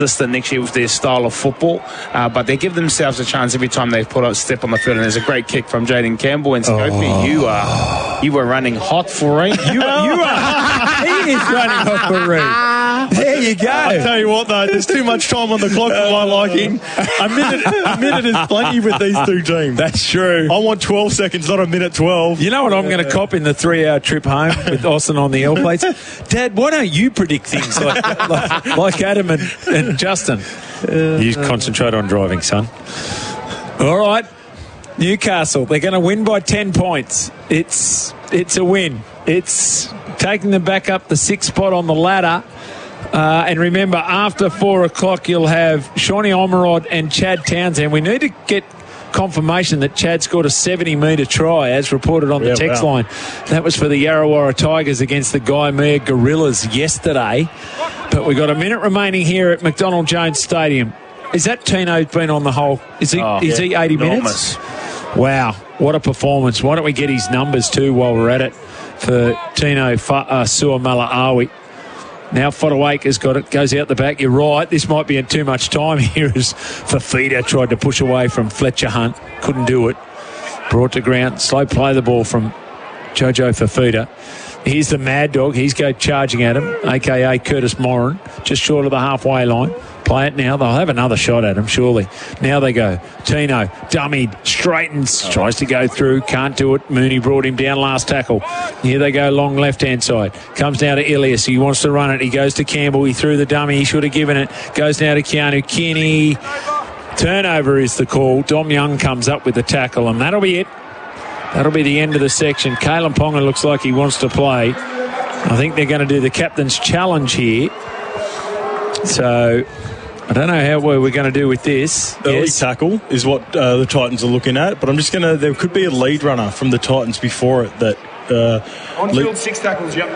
next year with their style of football, but they give themselves a chance every time they put a step on the field. And there's a great kick from Jaden Campbell. And Scopey, you were running hot for it. You are. He is running hot for it. There you go. I tell you what, though, there's too much time on the clock for my liking. A minute is plenty with these two teams. That's true. I want 12 seconds, not a minute 12. You know what I'm going to cop in the 3-hour trip home with Austin on the L plates? Dad, why don't you predict things like Adam and Justin? You concentrate on driving, son. All right. Newcastle, they're going to win by 10 points. It's a win. It's taking them back up the 6th spot on the ladder. And remember, after 4 o'clock, you'll have Shawnee Omerod and Chad Townsend. We need to get confirmation that Chad scored a 70-metre try, as reported on the text line. That was for the Yarrawarra Tigers against the Gaimea Gorillas yesterday. But we've got a minute remaining here at McDonald Jones Stadium. Is that Tino been on the whole? Is he 80 minutes? Wow, what a performance. Why don't we get his numbers too while we're at it for Tino Suamala-Awi. Now Fodawake has got it, goes out the back. You're right, this might be in too much time here as Fafita tried to push away from Fletcher Hunt. Couldn't do it. Brought to ground. Slow play the ball from Jojo Fafita. Here's the Mad Dog. He's go charging at him, a.k.a. Curtis Moran, just short of the halfway line. Play it now. They'll have another shot at him, surely. Now they go. Tino, dummied, straightens, tries to go through, can't do it. Mooney brought him down last tackle. Here they go, long left-hand side. Comes now to Ilias. He wants to run it. He goes to Campbell. He threw the dummy. He should have given it. Goes now to Keanu Kinney. Turnover is the call. Dom Young comes up with the tackle, and that'll be it. That'll be the end of the section. Kalen Ponga looks like he wants to play. I think they're going to do the captain's challenge here. So I don't know how we're going to do with this. Early tackle is what the Titans are looking at, but I'm just going to... There could be a lead runner from the Titans before it that... On-field 6 tackles, yep.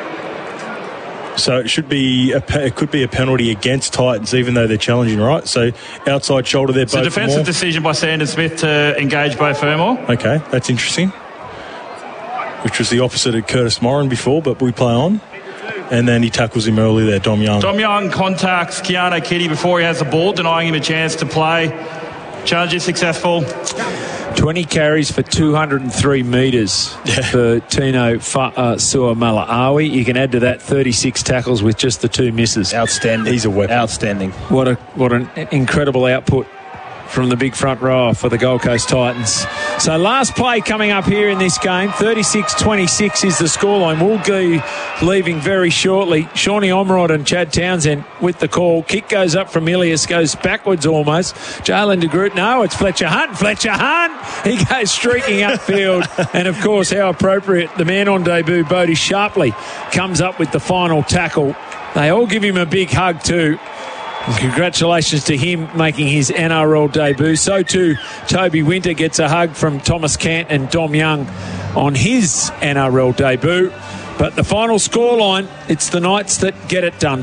So it should be it could be a penalty against Titans, even though they're challenging, right? So outside shoulder there. So defensive decision by Sandon Smith to engage Bo Fermor. Okay, that's interesting. Which was the opposite of Curtis Moran before, but we play on. And then he tackles him early there, Dom Young. Dom Young contacts Keanu Kitty before he has the ball, denying him a chance to play. Challenge is successful. 20 carries for 203 metres for Tino Suamala-Awi. You can add to that 36 tackles with just the 2 misses. Outstanding. He's a weapon. Outstanding. What an incredible output from the big front row for the Gold Coast Titans. So last play coming up here in this game, 36-26 is the scoreline. Woolgee leaving very shortly. Shawnee Omerod and Chad Townsend with the call. Kick goes up from Ilias, goes backwards almost. Jalen de Groot, no, it's Fletcher Hunt. Fletcher Hunt! He goes streaking upfield. And of course, how appropriate, the man on debut, Bodie Sharpley, comes up with the final tackle. They all give him a big hug too. Congratulations to him making his NRL debut. So too, Toby Winter gets a hug from Thomas Cant and Dom Young on his NRL debut. But the final scoreline, it's the Knights that get it done.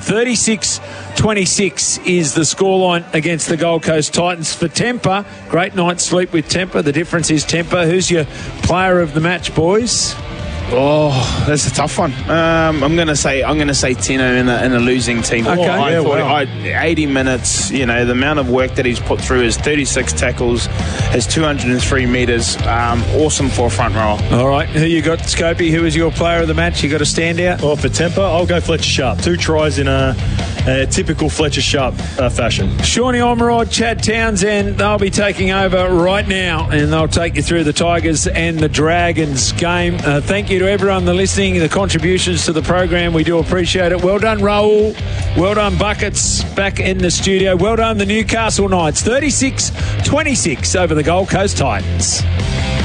36-26 is the scoreline against the Gold Coast Titans for Temper. Great night's sleep with Temper. The difference is Temper. Who's your player of the match, boys? Oh, that's a tough one. I'm going to say Tino in a losing team. Okay. 80 minutes. You know, the amount of work that he's put through is 36 tackles, has 203 metres. Awesome for a front row. All right, who you got, Scopey? Who is your player of the match? You got a standout? Well, for Temper, I'll go Fletcher Sharp. 2 tries in a typical Fletcher Sharp fashion. Shawnee Omerod, Chad Townsend, they'll be taking over right now, and they'll take you through the Tigers and the Dragons game. Thank you to everyone that's listening, the contributions to the program. We do appreciate it. Well done, Raul. Well done, Buckets, back in the studio. Well done, the Newcastle Knights. 36-26 over the Gold Coast Titans.